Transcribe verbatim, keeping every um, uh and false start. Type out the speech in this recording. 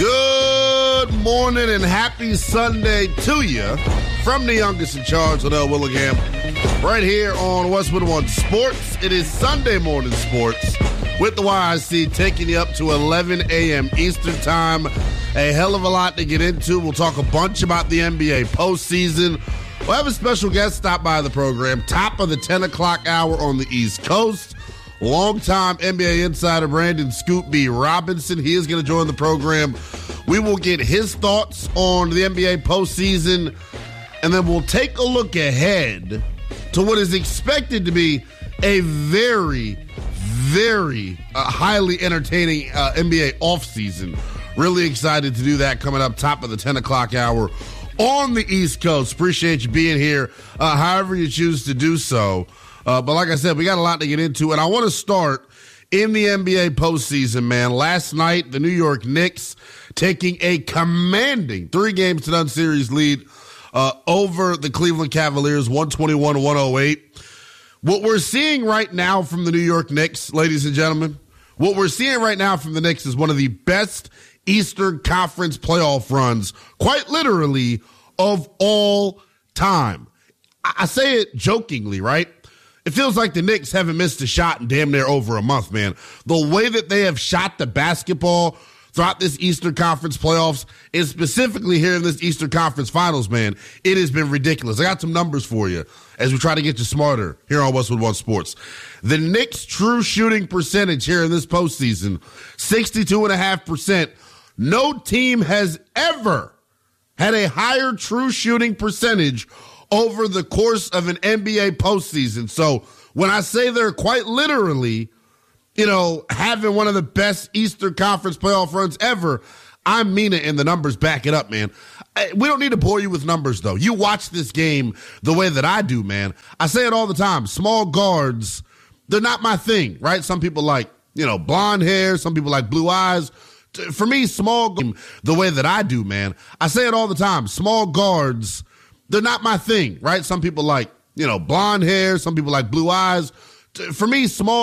Good morning and happy Sunday to you from the youngest in charge, Liddell Willingham, right here on Westwood One Sports. It is Sunday morning sports with the Y I C taking you up to eleven a.m. Eastern time. A hell of a lot to get into. We'll talk a bunch about the N B A postseason. We'll have a special guest stop by the program, top of the ten o'clock hour on the East Coast. Longtime N B A insider Brandon Scoop B. Robinson. He is going to join the program. We will get his thoughts on the N B A postseason, and then we'll take a look ahead to what is expected to be a very, very uh, highly entertaining uh, N B A offseason. Really excited to do that coming up top of the ten o'clock hour on the East Coast. Appreciate you being here, uh, however you choose to do so. Uh, but like I said, we got a lot to get into, and I want to start in the N B A postseason, man. Last night, the New York Knicks taking a commanding three games to none series lead uh, over the Cleveland Cavaliers, one twenty-one to one oh eight. What we're seeing right now from the New York Knicks, ladies and gentlemen, what we're seeing right now from the Knicks is one of the best Eastern Conference playoff runs, quite literally, of all time. I, I say it jokingly, right? It feels like the Knicks haven't missed a shot in damn near over a month, man. The way that they have shot the basketball throughout this Eastern Conference playoffs, and specifically here in this Eastern Conference finals, man, it has been ridiculous. I got some numbers for you as we try to get you smarter here on Westwood One Sports. The Knicks' true shooting percentage here in this postseason, sixty-two point five percent. No team has ever had a higher true shooting percentage over the course of an N B A postseason. So when I say they're quite literally, you know, having one of the best Eastern Conference playoff runs ever, I mean it, and the numbers back it up, man. We don't need to bore you with numbers, though. You watch this game the way that I do, man. I say it all the time. Small guards, they're not my thing, right? Some people like, you know, blonde hair. Some people like blue eyes. For me, small the way that I do, man. I say it all the time. Small guards, they're not my thing, right? Some people like, you know, blonde hair. Some people like blue eyes. For me, small